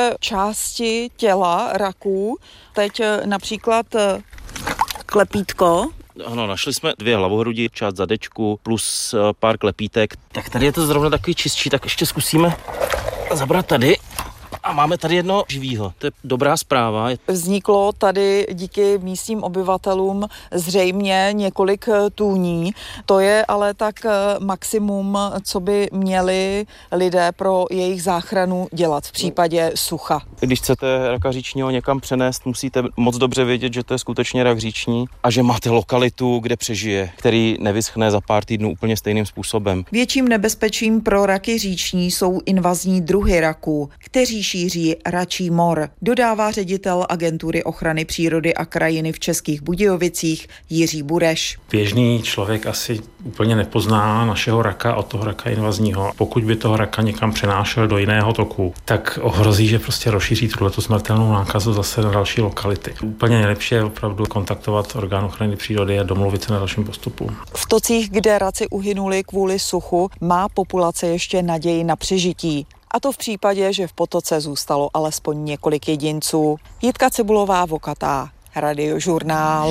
některé části těla raků, teď například klepítko. Ano, našli jsme 2 hlavohrudi, část zadečku plus pár klepítek. Tak tady je to zrovna takový čistší, tak ještě zkusíme zabrat tady. A máme tady jedno živýho, to je dobrá zpráva. Vzniklo tady díky místním obyvatelům zřejmě několik tůní. To je ale tak maximum, co by měli lidé pro jejich záchranu dělat v případě sucha. Když chcete raka říčního někam přenést, musíte moc dobře vědět, že to je skutečně rak říční a že máte lokalitu, kde přežije, který nevyschne za pár týdnů úplně stejným způsobem. Větším nebezpečím pro raky říční jsou invazní druhy raků, kteří šíří račí mor, dodává ředitel Agentury ochrany přírody a krajiny v Českých Budějovicích Jiří Bureš. Běžný člověk asi úplně nepozná našeho raka od toho raka invazního. Pokud by toho raka někam přenášel do jiného toku, tak ohrozí, že prostě rozšíří tuto smrtelnou nákazu zase na další lokality. Úplně nejlepší je opravdu kontaktovat orgán ochrany přírody a domluvit se na dalším postupu. V tocích, kde raci uhynuli kvůli suchu, má populace ještě naději na přežití. A to v případě, že v potoce zůstalo alespoň několik jedinců. Jitka Cibulová, Vokatá, Radiožurnál.